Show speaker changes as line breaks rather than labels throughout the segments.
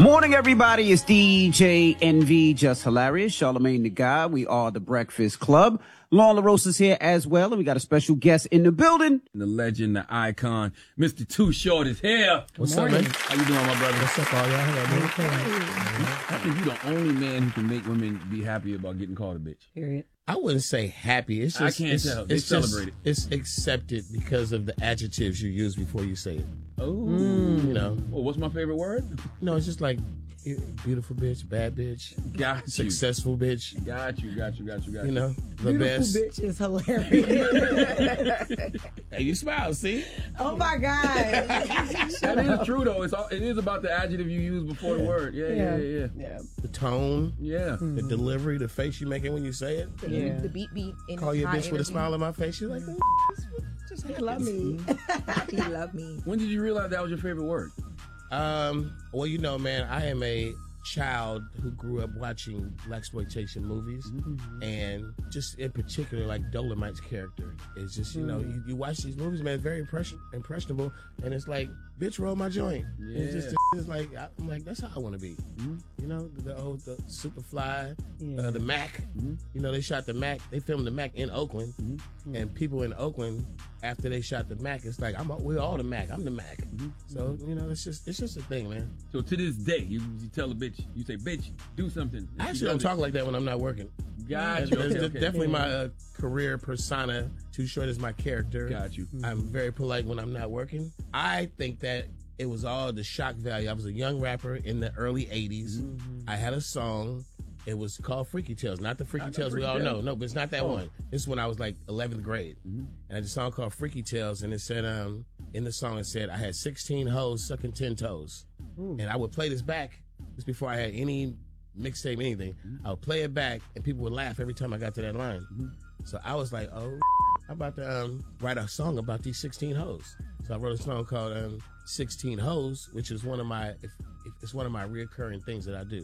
morning, everybody. It's DJ NV, Just Hilarious, Charlamagne the God. We are the Breakfast Club. Lauren LaRosa is here as well, and we got a special guest in the building.
The legend, the icon, Mr. Too Short is here.
What's up, man?
How you doing, my brother?
What's up, all y'all?
I think you're the only man who can make women be happy about getting called a bitch.
Period.
I wouldn't say happy. It's just,
I can't tell. They celebrate it.
It's accepted because of the adjectives you use before you say it.
Oh.
You know.
Well, what's my favorite word?
No, it's just like beautiful bitch, bad bitch,
Got you.
successful bitch.
Got you.
You know, the best.
Bitch is hilarious.
Hey, you smile, see?
Oh my God.
That is true, though. It is about the adjective you use before the word. Yeah.
The tone,
Yeah.
the delivery, the face you making when you say it.
Yeah.
The beat.
Call you a bitch with a smile on my face. You're like,
Just love me.
He love me.
When did you realize that was your favorite word?
well, you know, man, I am a child who grew up watching blaxploitation movies, and just in particular, like Dolomite's character is just, you know, you watch these movies, man, very impressionable, and it's like, bitch, roll my joint.
Yeah.
It's just it's like, I'm like, that's how I want to be. You know, the Superfly, the Mac. You know, they shot the Mac. They filmed the Mac in Oakland, and people in Oakland, after they shot the Mac, it's like, we're all the Mac. I'm the Mac. So, you know, it's just a thing, man.
So to this day, you tell a bitch, you say, bitch, do something.
I actually don't talk like that when I'm not working.
Got you.
That's
Okay.
definitely my career persona. Too Short is my character.
Got you.
I'm very polite when I'm not working. I think that it was all the shock value. I was a young rapper in the early 80s. I had a song. It was called Freaky Tales. Not the Freaky Tales we all know. No, but it's not that one. This is when I was like 11th grade. And I had a song called Freaky Tales, and it said, in the song it said, I had 16 hoes sucking 10 toes. And I would play this back. This before I had any mixtape, anything. I would play it back, and people would laugh every time I got to that line. So I was like, oh, I'm about to write a song about these 16 hoes. So I wrote a song called 16 Hoes, which is one of my it's one of my reoccurring things that I do.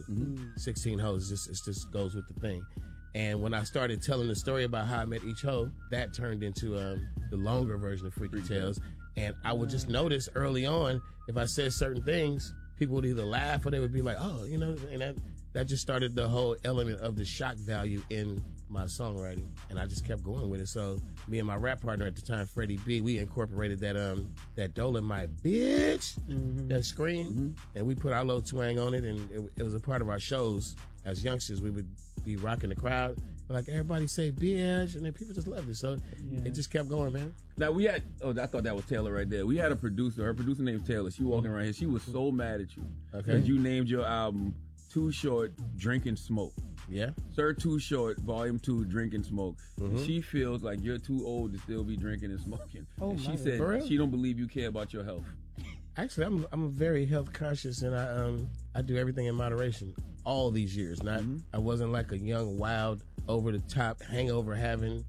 16 hoes, it just goes with the thing. And when I started telling the story about how I met each hoe, that turned into the longer version of Freaky Tales. And I would just notice early on, if I said certain things, people would either laugh or they would be like, oh, you know, and that just started the whole element of the shock value in my songwriting, and I just kept going with it. So me and my rap partner at the time, Freddie B, we incorporated that Dolomite bitch, that scream, and we put our little twang on it, and it was a part of our shows. As youngsters, we would be rocking the crowd, like everybody say bitch, and then people just loved it. So it just kept going, man.
Now we had, I thought that was Taylor right there. We had a producer, her producer named Taylor. She walking around here. She was so mad at you because you named your album Too Short, Drink and Smoke.
Yeah.
Sir Too Short, Volume 2, Drink and Smoke. She feels like you're too old to still be drinking and smoking. And she said she don't believe you care about your health.
Actually, I'm very health conscious, and I do everything in moderation. All these years, I wasn't like a young, wild, over the top, hangover having,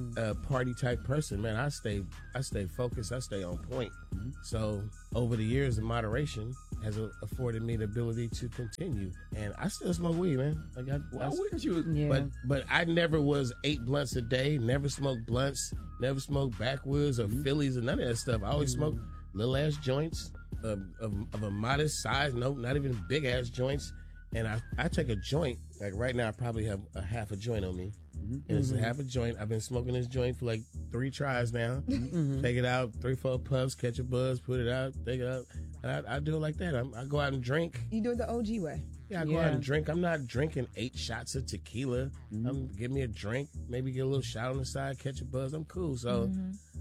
party type person. Man, I stay focused. I stay on point. So over the years, the moderation has afforded me the ability to continue. And I still smoke weed, man.
Why wouldn't you?
Yeah.
But I never was 8 blunts a day. Never smoked blunts. Never smoked backwoods or Phillies or none of that stuff. I always smoked little ass joints of a modest size. No, not even big ass joints. And I take a joint, like right now I probably have a half a joint on me. And it's a half a joint. I've been smoking this joint for like 3 tries now. Take it out, 3-4 puffs, catch a buzz, put it out, take it out. And I do it like that. I go out and drink.
You do it the OG way.
Yeah, I go out and drink. I'm not drinking 8 shots of tequila. Give me a drink, maybe get a little shot on the side, catch a buzz. I'm cool. So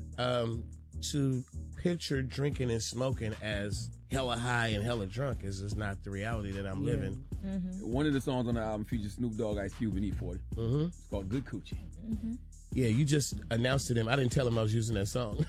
to picture drinking and smoking as hella high and hella drunk is just not the reality that I'm living.
One of the songs on the album features Snoop Dogg, Ice Cube, and E40. It's called Good Coochie.
Yeah, you just announced to them. I didn't tell them I was using that song.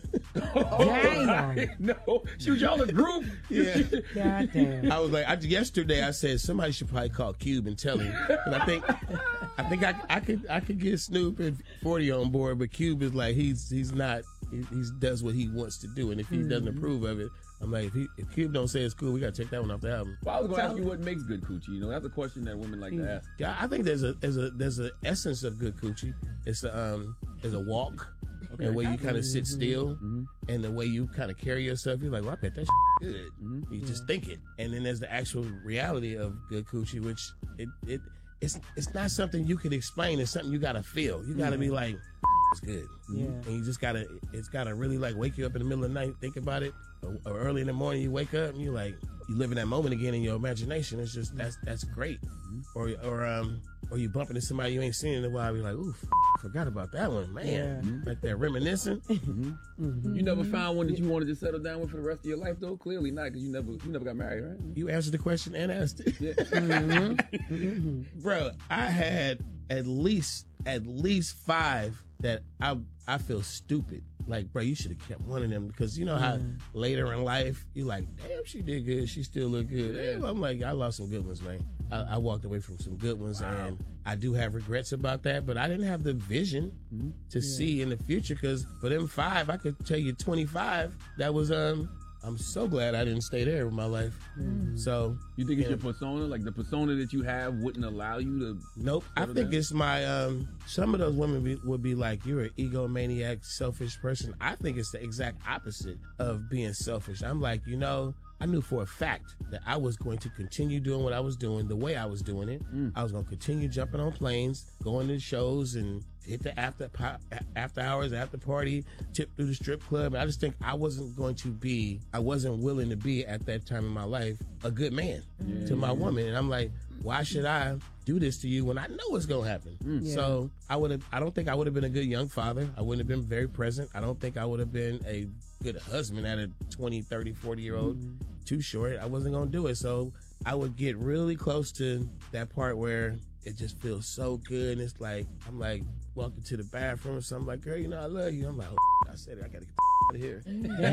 No, shoot, y'all a group.
Yeah.
Goddamn.
I was like, yesterday I said somebody should probably call Cube and tell him. And I think I could get Snoop and 40 on board, but Cube is like he's not. He does what he wants to do, and if he doesn't approve of it, I'm like, if Cube don't say it's cool, we gotta take that one off the album.
Well, I was gonna ask you what makes good coochie. You know, that's a question that women like to ask.
Yeah, I think there's a essence of good coochie. It's a walk. and the way you kind of sit still, and the way you kind of carry yourself, you're like, well, I bet that good. You just think it. And then there's the actual reality of good coochie, which it's not something you can explain. It's something you gotta feel. You gotta be like, it's good.
Yeah.
And you just it's gotta really like wake you up in the middle of the night, think about it, or early in the morning you wake up and you like, you live in that moment again in your imagination. It's just, that's great. Or you bump into somebody you ain't seen in a while, you're like, oof, forgot about that one, man. Like that reminiscing.
You never found one that you wanted to settle down with for the rest of your life, though? Clearly not, because you never got married, right?
You answered the question and asked it.
Yeah.
Bro, I had at least 5 that I feel stupid. Like, bro, you should have kept one of them, because you know how later in life you like, damn, she did good, she still look good. Damn, I'm like, I lost some good ones, man. I walked away from some good ones, and I do have regrets about that, but I didn't have the vision to see in the future, because for them 5, I could tell you 25 that was I'm so glad I didn't stay there with my life. So
you think it's your persona, like the persona that you have wouldn't allow you to?
Nope. I think it's my some of those women would be like, you're an egomaniac, selfish person. I think it's the exact opposite of being selfish. I'm like, I knew for a fact that I was going to continue doing what I was doing the way I was doing it. I was going to continue jumping on planes, going to shows, and hit the after hours, after party, tip through the strip club. I just think I wasn't willing to be at that time in my life a good man to my woman. And I'm like, why should I do this to you when I know it's gonna happen? So I don't think I would have been a good young father. I wouldn't have been very present. I don't think I would have been a good husband at a 20, 30, 40-year-old. Too short. I wasn't gonna do it. So I would get really close to that part where it just feels so good. And it's like, I'm like walking to the bathroom or something, like, girl, I love you. I'm like, oh, I said it, I gotta get the out of here.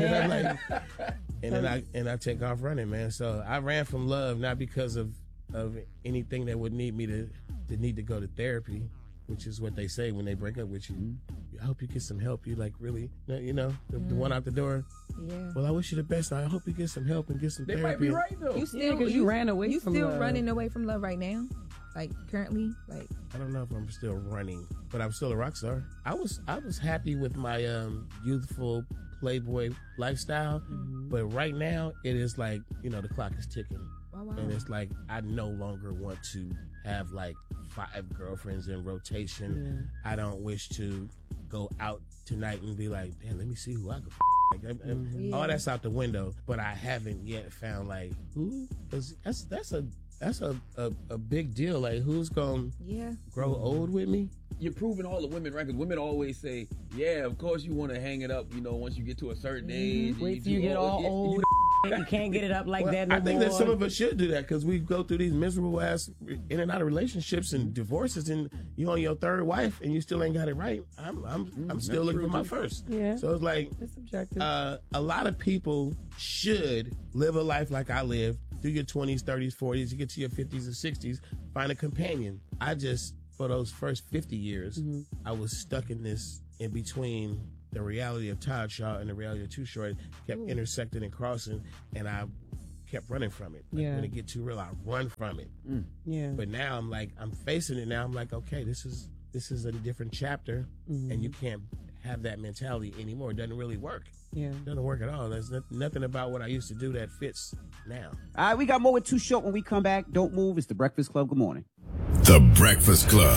And I take off running, man. So I ran from love, not because of anything that would need me to need to go to therapy, which is what they say when they break up with you. I hope you get some help. You like really, the one out the door. Yeah. Well, I wish you the best. I hope you get some help and get some therapy.
They might be right though.
Because
you ran away
you
from
still
love.
running away from love right now? Like currently? Like
I don't know if I'm still running, but I'm still a rock star. I was happy with my youthful Playboy lifestyle, but right now it is like, the clock is ticking. Wow. And it's like I no longer want to have like 5 girlfriends in rotation. I don't wish to go out tonight and be like, damn, let me see who I could all that's out the window. But I haven't yet found like who, because that's a big deal. Like, who's gonna grow old with me?
You're proving all the women right, because women always say, yeah, of course you want to hang it up, once you get to a certain age.
Wait till you get all old. You can't get it up like that no
I think
more.
that some of us should do that, because we go through these miserable ass in and out of relationships and divorces, and you on your 3rd wife and you still ain't got it right. I'm still looking for my first. Yeah. So it's like,
it's subjective.
A lot of people should live a life like I lived through your 20s, 30s, 40s. You get to your 50s and 60s, find a companion. For those first 50 years, I was stuck in between the reality of Todd Shaw and the reality of Too Short, kept intersecting and crossing, and I kept running from it. Like, when it get too real, I run from it. Yeah. But now I'm facing it now. I'm like, okay, this is a different chapter, and you can't have that mentality anymore. It doesn't really work. Yeah. It doesn't work at all. There's nothing about what I used to do that fits now.
All right, we got more with Too Short when we come back. Don't move. It's The Breakfast Club. Good morning.
The Breakfast Club.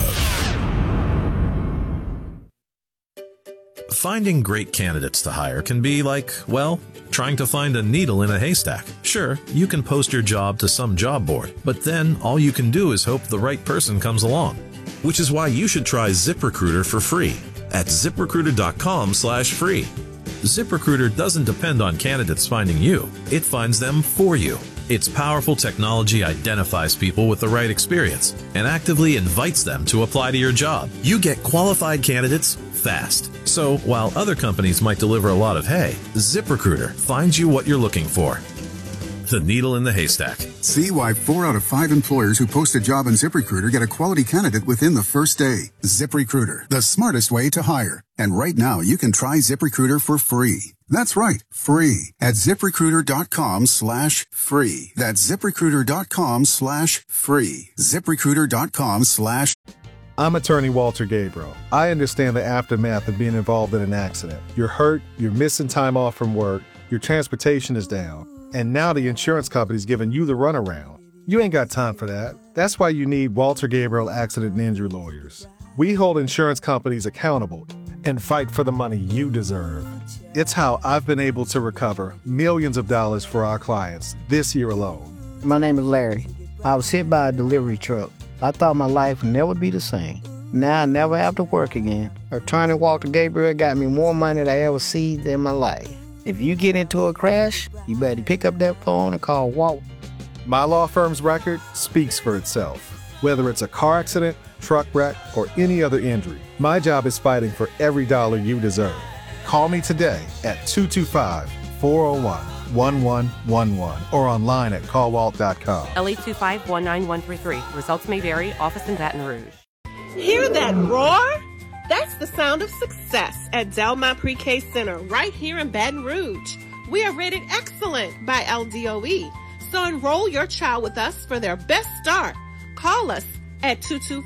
Finding great candidates to hire can be like, well, trying to find a needle in a haystack. Sure, you can post your job to some job board, but then all you can do is hope the right person comes along. Which is why you should try ZipRecruiter for free at ZipRecruiter.com/free. ZipRecruiter doesn't depend on candidates finding you. It finds them for you. Its powerful technology identifies people with the right experience and actively invites them to apply to your job. You get qualified candidates fast. So while other companies might deliver a lot of hay, ZipRecruiter finds you what you're looking for. The needle in the haystack.
See why 4 out of 5 employers who post a job on ZipRecruiter get a quality candidate within the first day. ZipRecruiter, the smartest way to hire. And right now, you can try ZipRecruiter for free. That's right, free at ZipRecruiter.com/free. That's ZipRecruiter.com/free. ZipRecruiter.com/.
I'm attorney Walter Gabriel. I understand the aftermath of being involved in an accident. You're hurt, you're missing time off from work, your transportation is down, and now the insurance company's giving you the runaround. You ain't got time for that. That's why you need Walter Gabriel Accident and Injury Lawyers. We hold insurance companies accountable and fight for the money you deserve. It's how I've been able to recover millions of dollars for our clients this year alone.
My name is Larry. I was hit by a delivery truck. I thought my life would never be the same. Now I never have to work again. Attorney Walter Gabriel got me more money than I ever seen in my life. If you get into a crash, you better pick up that phone and call Walt.
My law firm's record speaks for itself. Whether it's a car accident, truck wreck, or any other injury, my job is fighting for every dollar you deserve. Call me today at 225-401-1111 or online at callwalt.com.
LA 2519133. Results may vary. Office in Baton Rouge.
Hear that roar? That's the sound of success at Delmont Pre-K Center right here in Baton Rouge. We are rated excellent by LDOE. So enroll your child with us for their best start. Call us at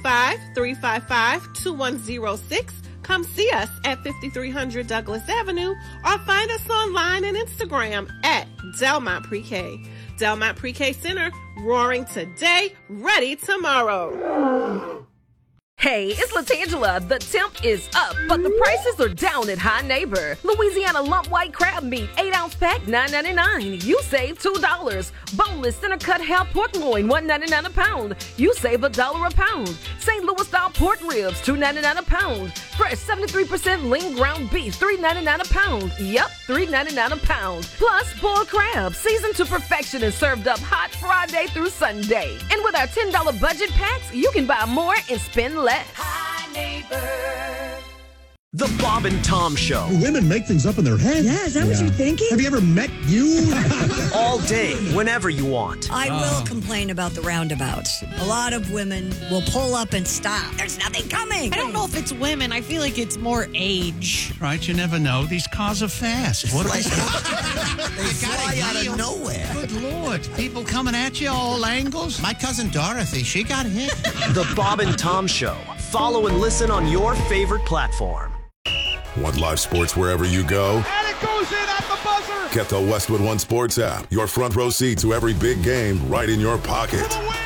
225-355-2106. Come see us at 5300 Douglas Avenue or find us online and Instagram at Delmont Pre-K. Delmont Pre-K Center, roaring today, ready tomorrow.
Hey, it's LaTangela. The temp is up, but the prices are down at High Neighbor. Louisiana lump white crab meat, 8-ounce pack, $9.99. You save $2. Boneless center cut half pork loin, $1.99 a pound. You save $1 a pound. St. Louis style pork ribs, $2.99 a pound. Fresh 73% lean ground beef, $3.99 a pound. Yep, $3.99 a pound. Plus boiled crab, seasoned to perfection and served up hot Friday through Sunday. And with our $10 budget packs, you can buy more and spend less.
High Neighbor.
The Bob and Tom Show.
Women make things up in their head.
Yeah, is that what you're thinking?
Have you ever met you?
All day, whenever you want.
I will complain about the roundabouts. A lot of women will pull up and stop. There's nothing coming.
I don't know if it's women. I feel like it's more age.
Right, you never know. These cars are fast. What
they fly out of nowhere.
Good Lord. People coming at you all angles. My cousin Dorothy, she got hit.
The Bob and Tom Show. Follow and listen on your favorite platform.
Want live sports wherever you go?
And it goes in at the buzzer!
Get the Westwood One Sports app. Your front row seat to every big game right in your pocket.
For the win!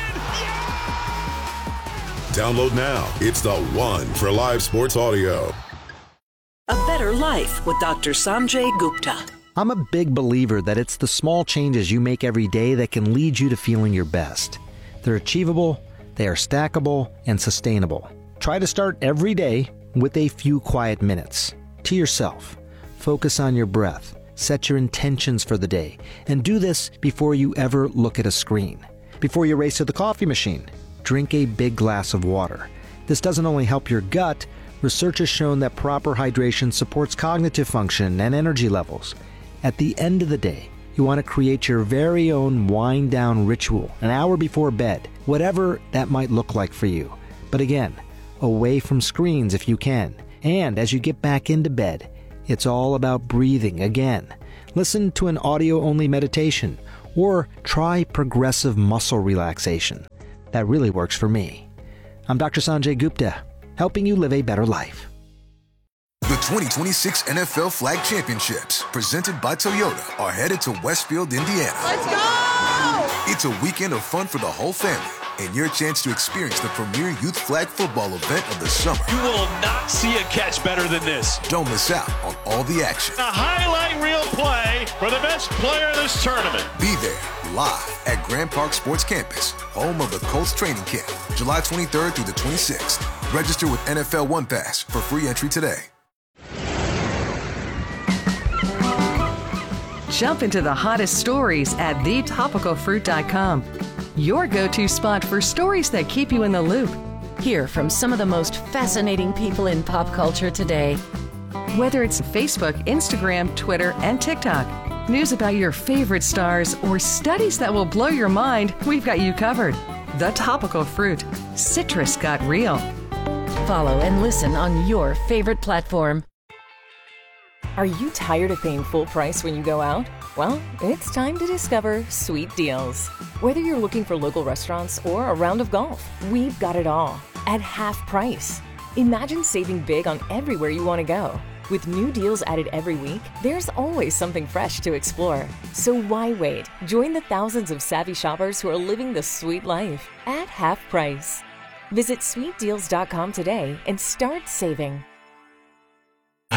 Yeah!
Download now. It's the one for live sports audio.
A Better Life with Dr. Sanjay Gupta.
I'm a big believer that it's the small changes you make every day that can lead you to feeling your best. They're achievable, they are stackable, and sustainable. Try to start every day with a few quiet minutes. To yourself. Focus on your breath. Set your intentions for the day. And do this before you ever look at a screen. Before you race to the coffee machine, drink a big glass of water. This doesn't only help your gut, research has shown that proper hydration supports cognitive function and energy levels. At the end of the day, you want to create your very own wind-down ritual an hour before bed, whatever that might look like for you. But again, away from screens if you can. And as you get back into bed, it's all about breathing again. Listen to an audio-only meditation or try progressive muscle relaxation. That really works for me. I'm Dr. Sanjay Gupta, helping you live a better life.
The 2026 NFL Flag Championships, presented by Toyota, are headed to Westfield, Indiana.
Let's go!
It's a weekend of fun for the whole family and your chance to experience the premier youth flag football event of the summer.
You will not see a catch better than this.
Don't miss out on all the action.
A highlight reel play for the best player in this tournament.
Be there live at Grand Park Sports Campus, home of the Colts training camp, July 23rd through the 26th. Register with NFL One Pass for free entry today.
Jump into the hottest stories at thetopicalfruit.com. Your go-to spot for stories that keep you in the loop.
Hear from some of the most fascinating people in pop culture today.
Whether it's Facebook, Instagram, Twitter, and TikTok, news about your favorite stars, or studies that will blow your mind, we've got you covered. The Topical Fruit. Citrus got real.
Follow and listen on your favorite platform.
Are you tired of paying full price when you go out? Well, it's time to discover Sweet Deals. Whether you're looking for local restaurants or a round of golf, we've got it all. at half price. Imagine saving big on everywhere you want to go. With new deals added every week, there's always something fresh to explore. So why wait? Join the thousands of savvy shoppers who are living the sweet life at half price. Visit sweetdeals.com today and start saving.